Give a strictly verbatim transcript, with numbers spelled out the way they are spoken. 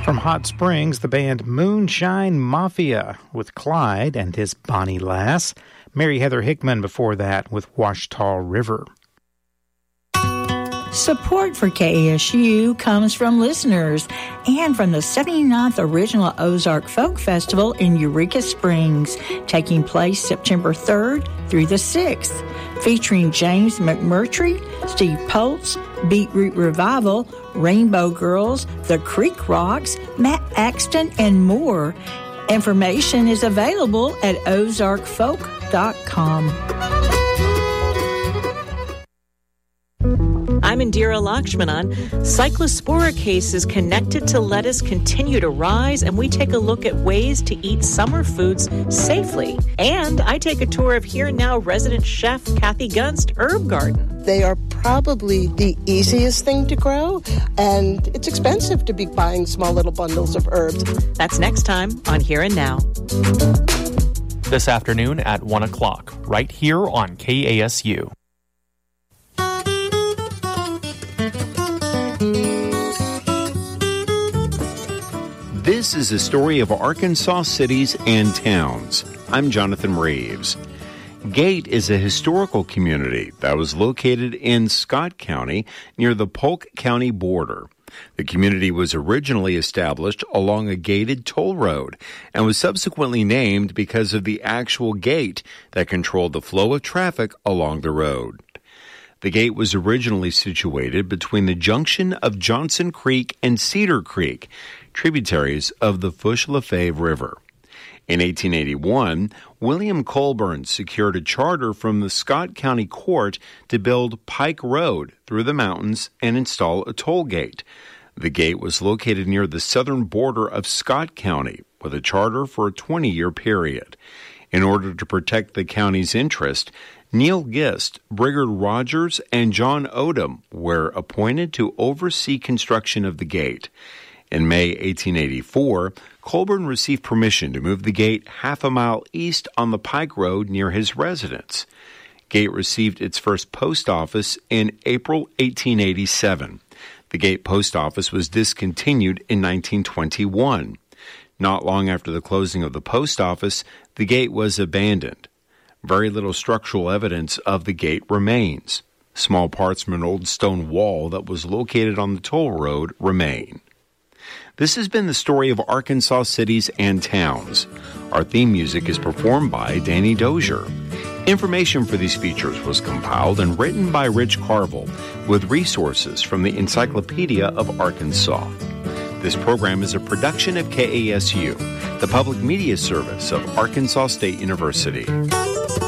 From Hot Springs, the band Moonshine Mafia with Clyde and his Bonnie Lass. Mary Heather Hickman before that with Washita River. Support for K A S U comes from listeners and from the seventy-ninth Original Ozark Folk Festival in Eureka Springs, taking place September third through the sixth, featuring James McMurtry, Steve Poltz, Beetroot Revival, Rainbow Girls, The Creek Rocks, Matt Axton, and more. Information is available at ozark folk dot com. I'm Indira Lakshmanan. Cyclospora cases connected to lettuce continue to rise, and we take a look at ways to eat summer foods safely. And I take a tour of Here and Now resident chef Kathy Gunst Herb Garden. They are probably the easiest thing to grow, and it's expensive to be buying small little bundles of herbs. That's next time on Here and Now. This afternoon at one o'clock, right here on K A S U. This is a story of Arkansas cities and towns. I'm Jonathan Reeves. Gate is a historical community that was located in Scott County near the Polk County border. The community was originally established along a gated toll road and was subsequently named because of the actual gate that controlled the flow of traffic along the road. The gate was originally situated between the junction of Johnson Creek and Cedar Creek, tributaries of the Fush-Lefebvre River. In eighteen eighty-one, William Colburn secured a charter from the Scott County Court to build Pike Road through the mountains and install a toll gate. The gate was located near the southern border of Scott County with a charter for a twenty-year period. In order to protect the county's interest, Neil Gist, Brigard Rogers, and John Odom were appointed to oversee construction of the gate. In May eighteen eighty-four, Colburn received permission to move the gate half a mile east on the Pike Road near his residence. Gate received its first post office in April eighteen eighty-seven. The Gate post office was discontinued in nineteen twenty-one. Not long after the closing of the post office, the gate was abandoned. Very little structural evidence of the gate remains. Small parts from an old stone wall that was located on the toll road remain. This has been the story of Arkansas cities and towns. Our theme music is performed by Danny Dozier. Information for these features was compiled and written by Rich Carville with resources from the Encyclopedia of Arkansas. This program is a production of K A S U, the public media service of Arkansas State University.